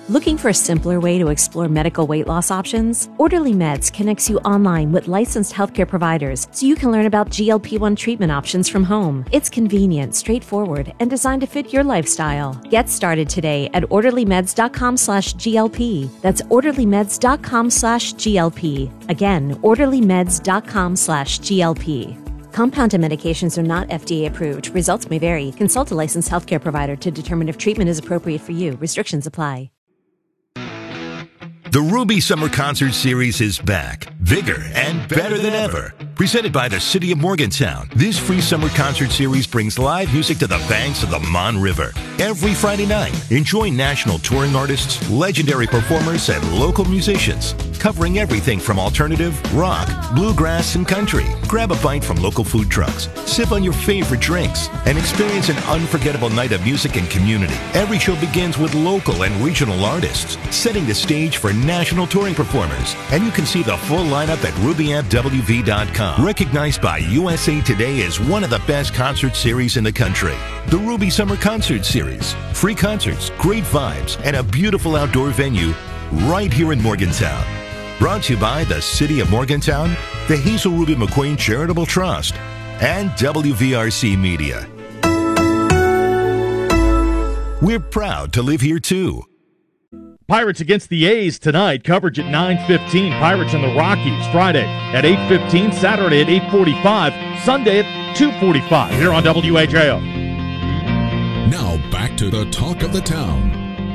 Looking for a simpler way to explore medical weight loss options? Orderly Meds connects you online with licensed healthcare providers so you can learn about GLP-1 treatment options from home. It's convenient, straightforward, and designed to fit your lifestyle. Get started today at orderlymeds.com/GLP. That's orderlymeds.com/GLP. Again, orderlymeds.com/GLP. Compounded medications are not FDA approved. Results may vary. Consult a licensed healthcare provider to determine if treatment is appropriate for you. Restrictions apply. The Ruby Summer Concert Series is back, bigger and better than ever. Presented by the City of Morgantown, this free summer concert series brings live music to the banks of the Mon River. Every Friday night, enjoy national touring artists, legendary performers, and local musicians, covering everything from alternative, rock, bluegrass, and country. Grab a bite from local food trucks, sip on your favorite drinks, and experience an unforgettable night of music and community. Every show begins with local and regional artists, setting the stage for national touring performers. And you can see the full lineup at RubyAmpWV.com. Recognized by USA Today as one of the best concert series in the country. The Ruby Summer Concert Series. Free concerts, great vibes, and a beautiful outdoor venue right here in Morgantown. Brought to you by the City of Morgantown, the Hazel Ruby McQueen Charitable Trust, and WVRC Media. We're proud to live here, too. Pirates against the A's tonight. Coverage at 9:15. Pirates and the Rockies Friday at 8:15. Saturday at 8:45. Sunday at 2:45 here on WHAL. Now back to the talk of the town.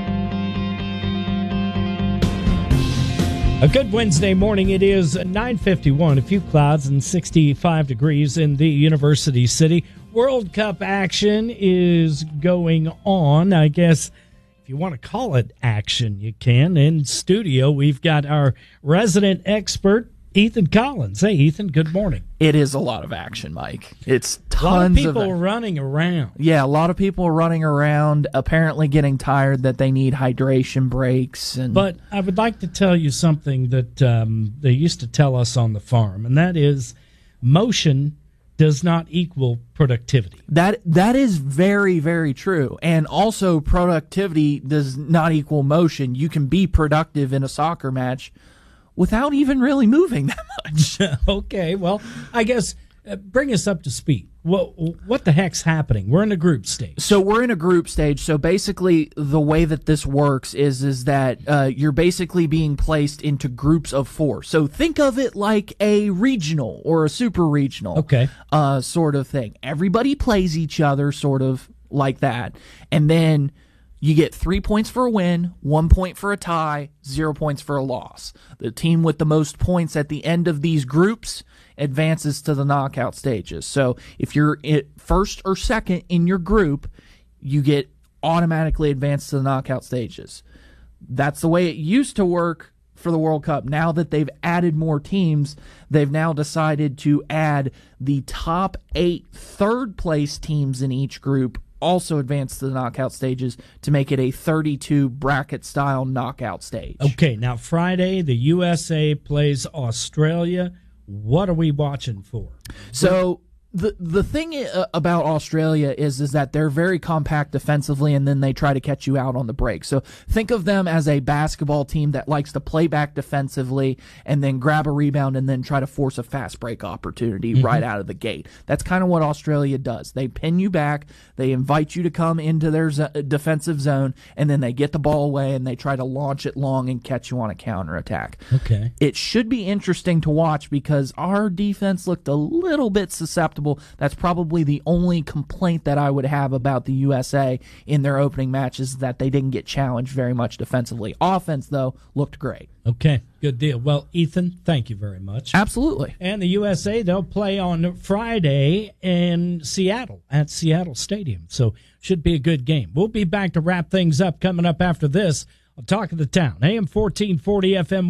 A good Wednesday morning. It is 9:51. A few clouds and 65 degrees in the University City. World Cup action is going on. I guess if you want to call it action, you can. In studio, we've got our resident expert, Ethan Collins. Hey, Ethan, good morning. It is a lot of action, Mike. It's tons a lot of people running around. Yeah, a lot of people running around, apparently getting tired that they need hydration breaks. But I would like to tell you something that they used to tell us on the farm, and that is motion does not equal productivity. That is very, very true. And also productivity does not equal motion. You can be productive in a soccer match without even really moving that much. Okay, well, I guess bring us up to speed. What the heck's happening? We're in a group stage. So we're in a group stage. So basically the way that this works is that you're basically being placed into groups of 4. So think of it like a regional or a super regional sort of thing. Everybody plays each other sort of like that. And then you get 3 points for a win, 1 point for a tie, 0 points for a loss. The team with the most points at the end of these groups advances to the knockout stages. So if you're first or second in your group, you get automatically advanced to the knockout stages. That's the way it used to work for the World Cup. Now that they've added more teams, they've now decided to add the top 8 third-place teams in each group also advance to the knockout stages to make it a 32 bracket-style knockout stage. Okay, now Friday, the USA plays Australia. What are we watching for? So the thing about Australia is that they're very compact defensively, and then they try to catch you out on the break. So think of them as a basketball team that likes to play back defensively and then grab a rebound and then try to force a fast break opportunity right out of the gate. That's kind of what Australia does. They pin you back, they invite you to come into their defensive zone, and then they get the ball away and they try to launch it long and catch you on a counterattack. Okay. It should be interesting to watch because our defense looked a little bit susceptible. That's probably the only complaint that I would have about the USA in their opening matches, that they didn't get challenged very much defensively. Offense, though, looked great. Okay, good deal. Well, Ethan, thank you very much. Absolutely. And the USA, they'll play on Friday in Seattle at Seattle Stadium. So should be a good game. We'll be back to wrap things up coming up after this on Talk of the Town. AM 1440, FM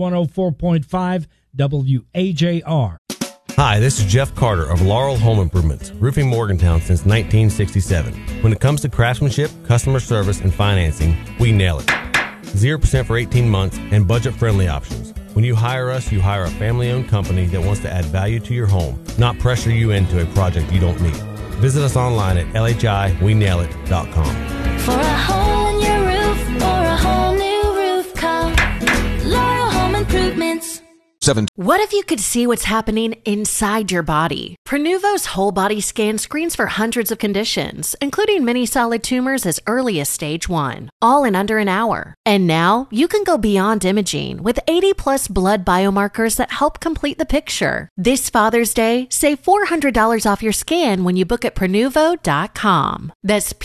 104.5, WAJR. Hi, this is Jeff Carter of Laurel Home Improvements, roofing Morgantown since 1967. When it comes to craftsmanship, customer service, and financing, we nail it. 0% for 18 months and budget-friendly options. When you hire us, you hire a family-owned company that wants to add value to your home, not pressure you into a project you don't need. Visit us online at LHIWeNailIt.com. For a hole in your roof or a whole new roof, What if you could see what's happening inside your body? Prenuvo's whole body scan screens for hundreds of conditions, including many solid tumors as early as stage 1, all in under an hour. And now you can go beyond imaging with 80+ blood biomarkers that help complete the picture. This Father's Day, save $400 off your scan when you book at Prenuvo.com. That's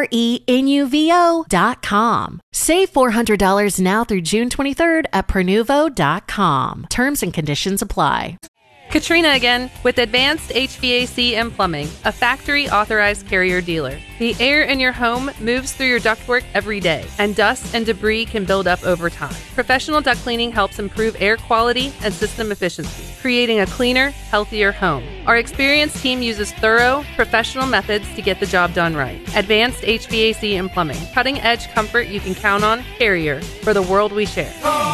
Prenuvo.com. Save $400 now through June 23rd at Prenuvo.com. Terms and conditions apply. Katrina again with Advanced HVAC and Plumbing, a factory authorized Carrier dealer. The air in your home moves through your ductwork every day, and dust and debris can build up over time. Professional duct cleaning helps improve air quality and system efficiency, creating a cleaner, healthier home. Our experienced team uses thorough, professional methods to get the job done right. Advanced HVAC and Plumbing, cutting edge comfort you can count on. Carrier, for the world we share.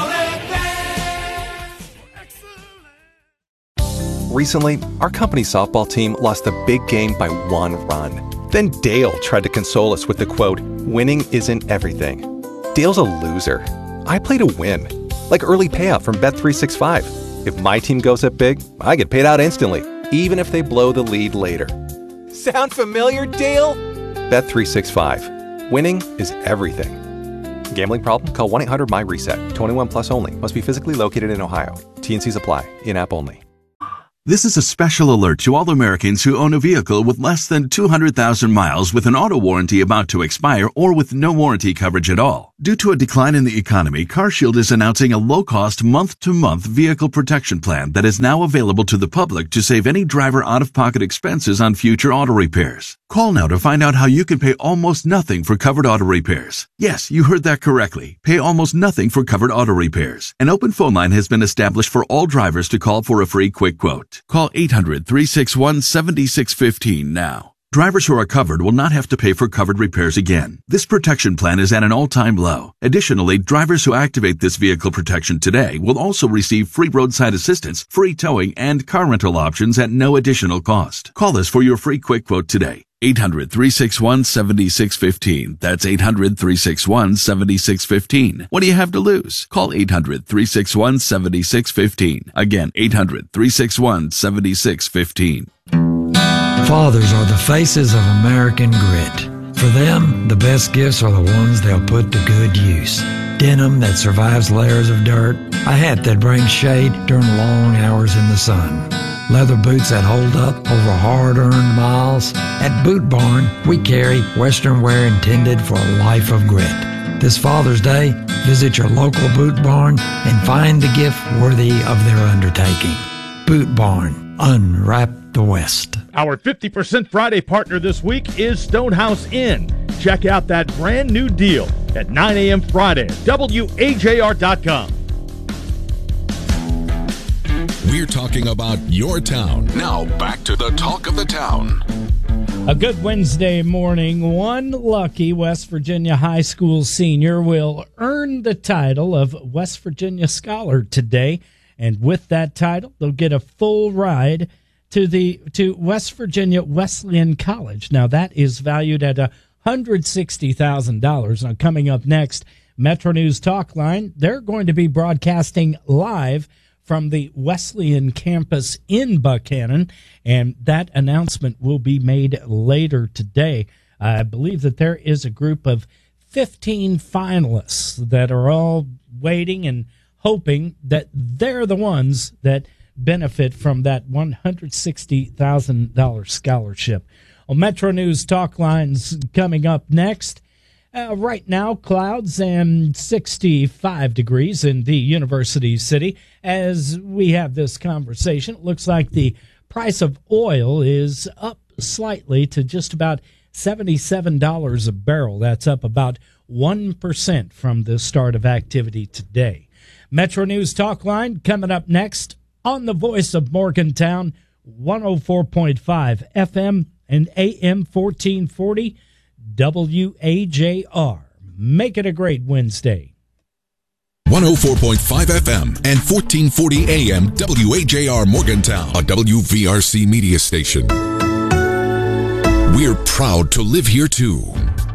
Recently, our company softball team lost a big game by 1 run. Then Dale tried to console us with the quote, "Winning isn't everything." Dale's a loser. I play to win, like early payout from Bet365. If my team goes up big, I get paid out instantly, even if they blow the lead later. Sound familiar, Dale? Bet365. Winning is everything. Gambling problem? Call 1-800-MY-RESET. 21 plus only. Must be physically located in Ohio. T&Cs apply. In-app only. This is a special alert to all Americans who own a vehicle with less than 200,000 miles with an auto warranty about to expire or with no warranty coverage at all. Due to a decline in the economy, CarShield is announcing a low-cost month-to-month vehicle protection plan that is now available to the public to save any driver out-of-pocket expenses on future auto repairs. Call now to find out how you can pay almost nothing for covered auto repairs. Yes, you heard that correctly. Pay almost nothing for covered auto repairs. An open phone line has been established for all drivers to call for a free quick quote. Call 800-361-7615 now. Drivers who are covered will not have to pay for covered repairs again. This protection plan is at an all-time low. Additionally, drivers who activate this vehicle protection today will also receive free roadside assistance, free towing, and car rental options at no additional cost. Call us for your free quick quote today. 800-361-7615. That's 800-361-7615. What do you have to lose? Call 800-361-7615. Again, 800-361-7615. Fathers are the faces of American grit. For them, the best gifts are the ones they'll put to good use. Denim that survives layers of dirt, a hat that brings shade during long hours in the sun, leather boots that hold up over hard-earned miles. At Boot Barn, we carry Western wear intended for a life of grit. This Father's Day, visit your local Boot Barn and find the gift worthy of their undertaking. Boot Barn, unwrap the West. Our 50% Friday partner this week is Stonehouse Inn. Check out that brand new deal at 9 a.m. Friday at WAJR.com. We're talking about your town. Now back to the talk of the town. A good Wednesday morning. One lucky West Virginia high school senior will earn the title of West Virginia Scholar today. And with that title, they'll get a full ride to West Virginia Wesleyan College. Now, that is valued at $160,000. Now, coming up next, Metro News Talk Line, they're going to be broadcasting live from the Wesleyan campus in Buchanan, and that announcement will be made later today. I believe that there is a group of 15 finalists that are all waiting and hoping that they're the ones that benefit from that $160,000 scholarship. Well, Metro News Talk Line's coming up next. Right now, clouds and 65 degrees in the University City. As we have this conversation, it looks like the price of oil is up slightly to just about $77 a barrel. That's up about 1% from the start of activity today. Metro News Talk Line coming up next on the voice of Morgantown, 104.5 FM and AM 1440 WAJR. Make it a great Wednesday. 104.5 FM and 1440 AM WAJR Morgantown, a WVRC media station. We're proud to live here too.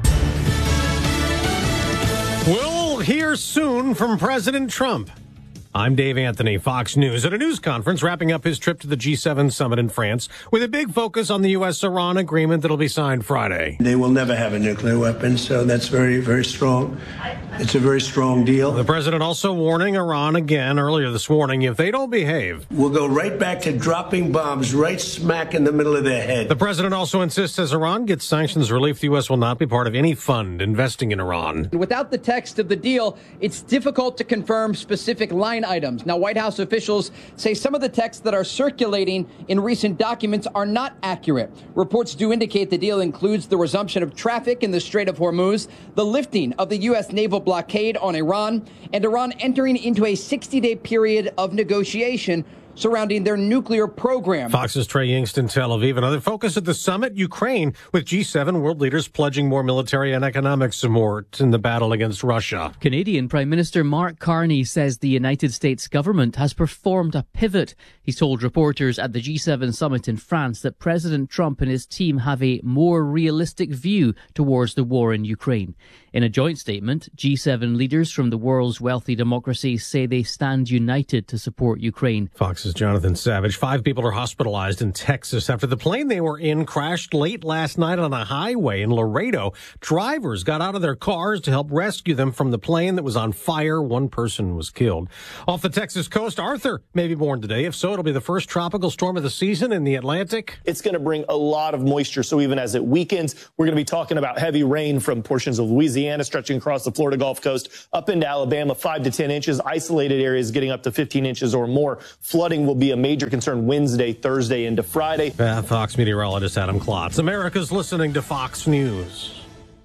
We'll hear soon from President Trump. I'm Dave Anthony, Fox News, at a news conference wrapping up his trip to the G7 summit in France with a big focus on the U.S.-Iran agreement that'll be signed Friday. They will never have a nuclear weapon, so that's very, very strong. It's a very strong deal. The president also warning Iran again earlier this morning, if they don't behave, we'll go right back to dropping bombs right smack in the middle of their head. The president also insists as Iran gets sanctions relief, the U.S. will not be part of any fund investing in Iran. Without the text of the deal, it's difficult to confirm specific line items. Now, White House officials say some of the texts that are circulating in recent documents are not accurate. Reports do indicate the deal includes the resumption of traffic in the Strait of Hormuz, the lifting of the U.S. naval blockade on Iran, and Iran entering into a 60-day period of negotiation surrounding their nuclear program. Fox's Trey Yingst in Tel Aviv. Another focus at the summit, Ukraine, with G7 world leaders pledging more military and economic support in the battle against Russia. Canadian Prime Minister Mark Carney says the United States government has performed a pivot. He told reporters at the G7 summit in France that President Trump and his team have a more realistic view towards the war in Ukraine. In a joint statement, G7 leaders from the world's wealthy democracies say they stand united to support Ukraine. Fox's Jonathan Savage. 5 people are hospitalized in Texas after the plane they were in crashed late last night on a highway in Laredo. Drivers got out of their cars to help rescue them from the plane that was on fire. 1 person was killed. Off the Texas coast, Arthur may be born today. If so, it'll be the first tropical storm of the season in the Atlantic. It's going to bring a lot of moisture, so even as it weakens, we're going to be talking about heavy rain from portions of Louisiana stretching across the Florida Gulf Coast up into Alabama, 5 to 10 inches, isolated areas getting up to 15 inches or more. Flooding will be a major concern Wednesday, Thursday, into Friday. Fox meteorologist Adam Klotz. America's listening to Fox News.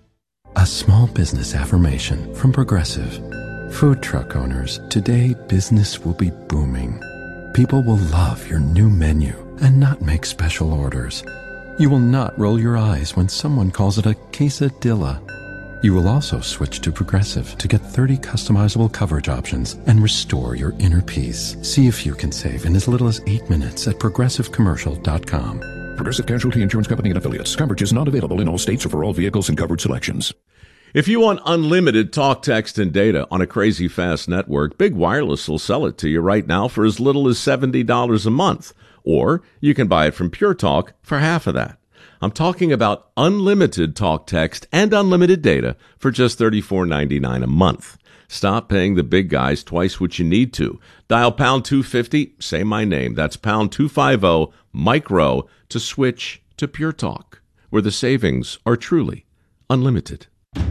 A small business affirmation from Progressive. Food truck owners, today business will be booming. People will love your new menu and not make special orders. You will not roll your eyes when someone calls it a quesadilla. You will also switch to Progressive to get 30 customizable coverage options and restore your inner peace. See if you can save in as little as 8 minutes at progressivecommercial.com. Progressive Casualty Insurance Company and Affiliates. Coverage is not available in all states or for all vehicles and covered selections. If you want unlimited talk, text, and data on a crazy fast network, Big Wireless will sell it to you right now for as little as $70 a month. Or you can buy it from Pure Talk for half of that. I'm talking about unlimited talk, text, and unlimited data for just $34.99 a month. Stop paying the big guys twice what you need to. Dial pound 250, say my name. That's pound 250, micro, to switch to Pure Talk, where the savings are truly unlimited.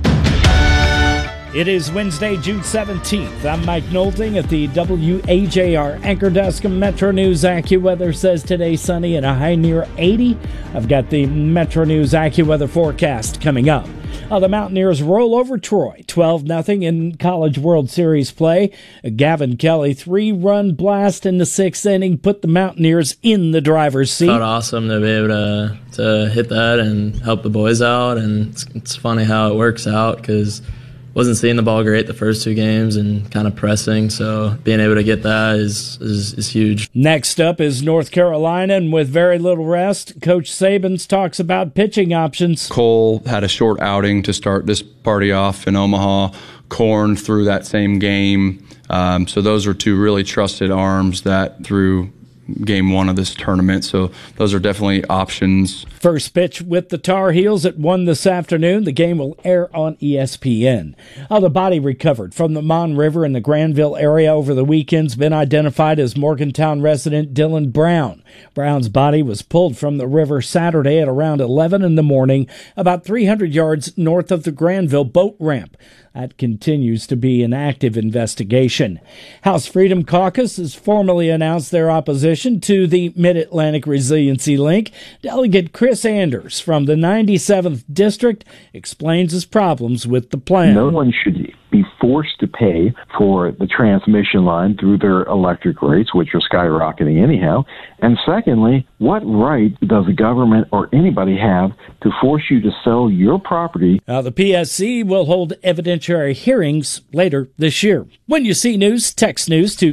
It is Wednesday, June 17th. I'm Mike Nolting at the WAJR Anchor Desk. Metro News AccuWeather says today sunny and a high near 80. I've got the Metro News AccuWeather forecast coming up. The Mountaineers roll over Troy, 12-0 in College World Series play. Gavin Kelly 3-run blast in the 6th inning put the Mountaineers in the driver's seat. Felt awesome to be able to hit that and help the boys out, and it's funny how it works out because wasn't seeing the ball great the first 2 games and kind of pressing, so being able to get that is huge. Next up is North Carolina, and with very little rest, Coach Sabins talks about pitching options. Cole had a short outing to start this party off in Omaha. Korn threw that same game. So those are 2 really trusted arms that threw game 1 of this tournament, so those are definitely options. First pitch with the Tar Heels at 1 this afternoon. The game will air on ESPN. The body recovered from the Mon River in the Granville area over the weekend's been identified as Morgantown resident Dylan Brown. Brown's body was pulled from the river Saturday at around 11 in the morning, about 300 yards north of the Granville boat ramp. That continues to be an active investigation. House Freedom Caucus has formally announced their opposition to the Mid-Atlantic Resiliency Link. Delegate Chris Anders from the 97th District explains his problems with the plan. No one should be forced to pay for the transmission line through their electric rates, which are skyrocketing anyhow. And secondly, what right does the government or anybody have to force you to sell your property? The PSC will hold evidentiary hearings later this year. When you see news, text news to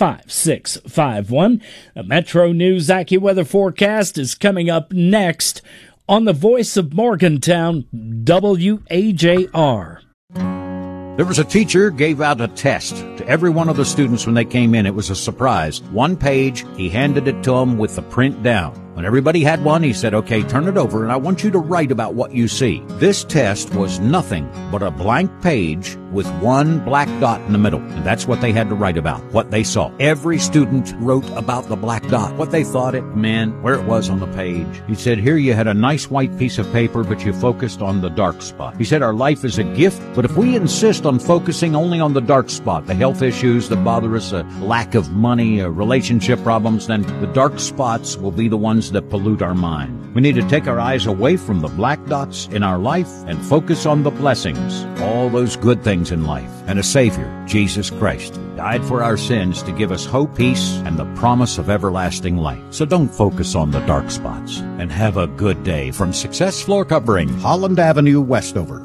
35651. The Metro News AccuWeather forecast is coming up next on the Voice of Morgantown, WAJR. There was a teacher gave out a test to every one of the students when they came in. It was a surprise. One page, he handed it to them with the print down. When everybody had one, he said, okay, turn it over, and I want you to write about what you see. This test was nothing but a blank page with one black dot in the middle, and that's what they had to write about, what they saw. Every student wrote about the black dot, what they thought it meant, where it was on the page. He said, here you had a nice white piece of paper, but you focused on the dark spot. He said, our life is a gift, but if we insist on focusing only on the dark spot, the health issues that bother us, a lack of money, relationship problems, then the dark spots will be the ones that pollute our mind. We need to take our eyes away from the black dots in our life and focus on the blessings, all those good things in life, and a Savior, Jesus Christ, who died for our sins to give us hope, peace, and the promise of everlasting life. So don't focus on the dark spots, and have a good day. From Success Floor Covering, Holland Avenue, Westover.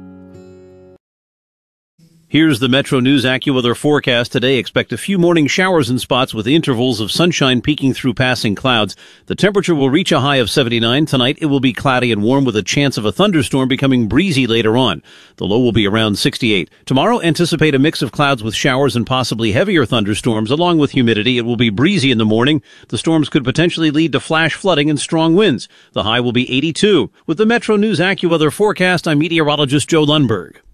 Here's the Metro News AccuWeather forecast today. Expect a few morning showers in spots with intervals of sunshine peeking through passing clouds. The temperature will reach a high of 79. Tonight it will be cloudy and warm with a chance of a thunderstorm becoming breezy later on. The low will be around 68. Tomorrow anticipate a mix of clouds with showers and possibly heavier thunderstorms along with humidity. It will be breezy in the morning. The storms could potentially lead to flash flooding and strong winds. The high will be 82. With the Metro News AccuWeather forecast, I'm meteorologist Joe Lundberg.